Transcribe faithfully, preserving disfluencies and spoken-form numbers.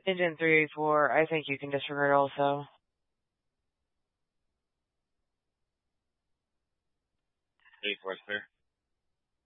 Engine three eighty-four, I think you can disregard also. eighty-four is clear.